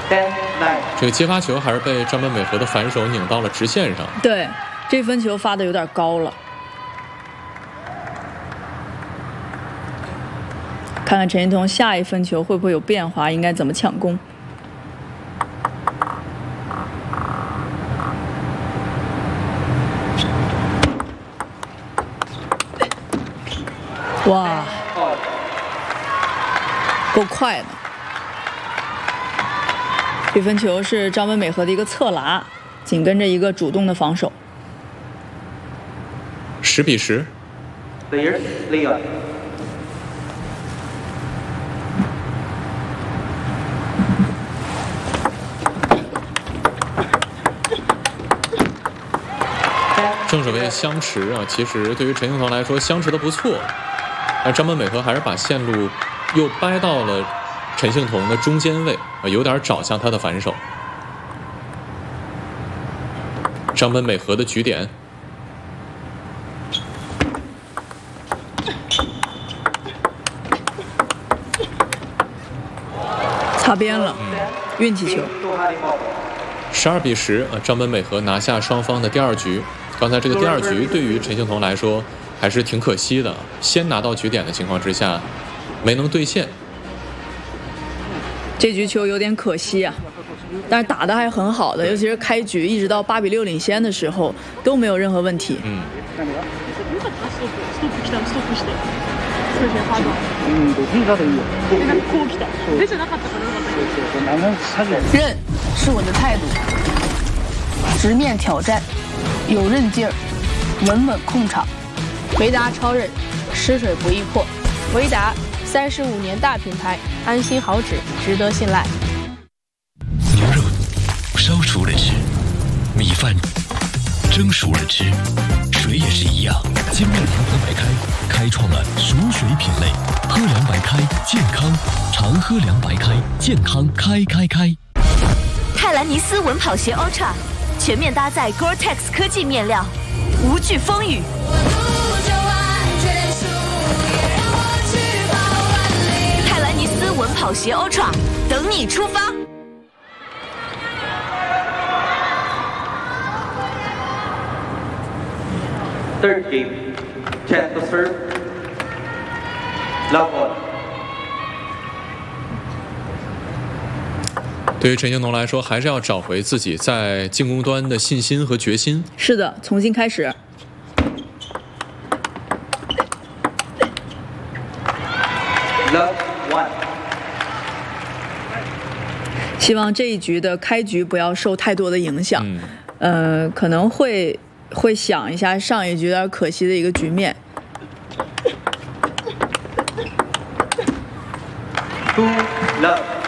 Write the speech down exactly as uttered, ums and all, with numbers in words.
这个接发球还是被张本美和的反手拧到了直线上。 对，这分球发的有点高了。看看陈一彤下一分球会不会有变化，应该怎么抢攻？哇，够快的！这分球是张本美和的一个侧拿，紧跟着一个主动的防守。 十比十。正手位相持啊，其实对于陈幸彤来说相持的不错，而张本美和还是把线路又掰到了陈幸彤的中间位啊，有点找向他的反手。张本美和的局点， 擦边了，嗯、运气球。 十二比十啊，张本美和拿下双方的第二局。刚才这个第二局对于陈幸彤来说还是挺可惜的，先拿到局点的情况之下没能兑现。 这局球有点可惜啊，但是打得还很好的，尤其是开局一直到八比六领先的时候都没有任何问题。 嗯。 韧是我的态度，直面挑战，有韧劲儿，稳稳控场。维达超韧，湿水不易破。维达三十五年大品牌，安心好纸，值得信赖。 牛肉烧熟了吃，米饭蒸熟了吃，水也是一样。金麦堂喝白开开创了熟水品类，喝凉白开健康，常喝凉白开健康开开开。 泰兰尼斯稳跑鞋 Ultra 全面搭载 Gore-Tex 科技面料，无惧风雨。泰兰尼斯稳跑鞋 Ultra 等你出发。 Third game, Chen to serve, love all. 对于陈幸彤来说，还是要找回自己在进攻端的信心和决心。 是的，重新开始。 Love one. 希望这一局的开局不要受太多的影响。 嗯、 呃，可能会。会想一下上一局有点可惜的一个局面。 Two love.